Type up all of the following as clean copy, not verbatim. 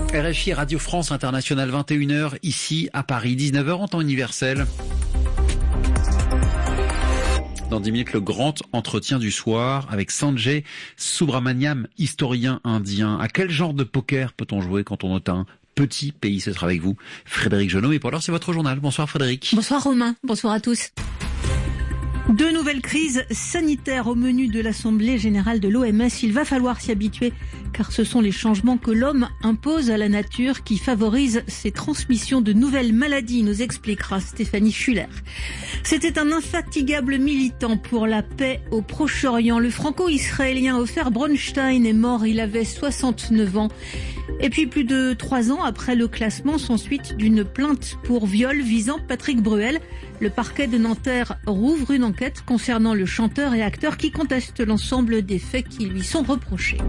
RFI Radio France Internationale, 21h, ici à Paris, 19h en temps universel. Dans 10 minutes, le grand entretien du soir avec Sanjay Subrahmanyam, historien indien. À quel genre de poker peut-on jouer quand on est un petit pays? Ce sera avec vous, Frédéric Jonot. Et pour l'heure, c'est votre journal. Bonsoir Frédéric. Bonsoir Romain, bonsoir à tous. Deux nouvelles crises sanitaires au menu de l'Assemblée générale de l'OMS. Il va falloir s'y habituer car ce sont les changements que l'homme impose à la nature qui favorisent ces transmissions de nouvelles maladies, nous expliquera Stéphanie Schuller. C'était un infatigable militant pour la paix au Proche-Orient. Le franco-israélien Ofer Bronstein est mort, il avait 69 ans. Et puis plus de 3 ans après le classement, sans suite d'une plainte pour viol visant Patrick Bruel, le parquet de Nanterre rouvre une enquête concernant le chanteur et acteur qui conteste l'ensemble des faits qui lui sont reprochés.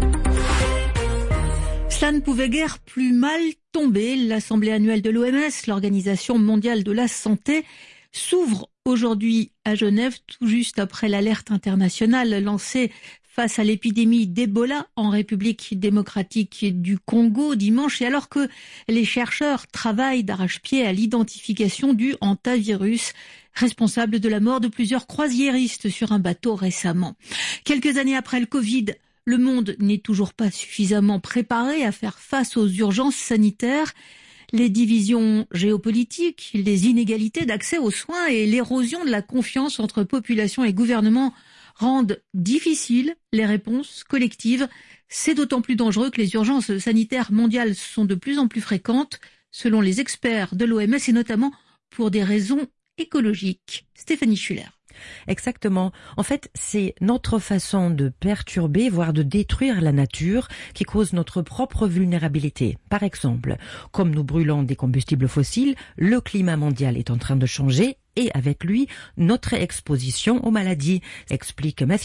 Cela ne pouvait guère plus mal tomber. L'Assemblée annuelle de l'OMS, l'Organisation mondiale de la santé, s'ouvre aujourd'hui à Genève, tout juste après l'alerte internationale lancée face à l'épidémie d'Ebola en République démocratique du Congo dimanche, et alors que les chercheurs travaillent d'arrache-pied à l'identification du hantavirus, responsable de la mort de plusieurs croisiéristes sur un bateau récemment. Quelques années après le Covid, le monde n'est toujours pas suffisamment préparé à faire face aux urgences sanitaires. Les divisions géopolitiques, les inégalités d'accès aux soins et l'érosion de la confiance entre population et gouvernement rendent difficiles les réponses collectives. C'est d'autant plus dangereux que les urgences sanitaires mondiales sont de plus en plus fréquentes, selon les experts de l'OMS, et notamment pour des raisons écologiques. Stéphanie Schuller. Exactement. En fait, c'est notre façon de perturber, voire de détruire la nature qui cause notre propre vulnérabilité. Par exemple, comme nous brûlons des combustibles fossiles, le climat mondial est en train de changer et avec lui, notre exposition aux maladies, explique Mathieu